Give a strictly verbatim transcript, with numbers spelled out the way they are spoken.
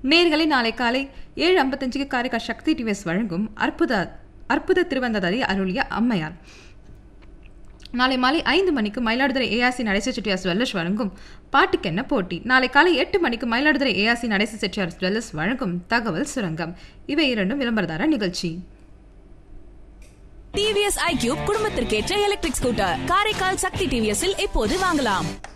நேர்களை நாளை காலை ஏழு ஐம்பத்தஞ்சுக்கு காரைக்கால் சக்தி டிவிஎஸ் வழங்கும் அற்புத அற்புத திருவந்ததாரி அருளிய அம்மையார். நாளை மாலை ஐந்து மணிக்கு மயிலாடுதுறை ஏஆர்சி நடேச செட்டியார் ஜுவல்லர்ஸ் வழங்கும் பாட்டுக்கென்ன போட்டி. நாளை காலை எட்டு மணிக்கு மயிலாடுதுறை ஏஆர்சி நடேச செட்டியார் ஜுவல்லர்ஸ் வழங்கும் தகவல் சுரங்கம். இவை இரண்டும் விளம்பரதார நிகழ்ச்சி. TVS iQube குடும்பத்திற்கேற்ற electric scooter Karaikal சக்தி டிவிஎஸ்ஸில் இப்போது வாங்கலாம்.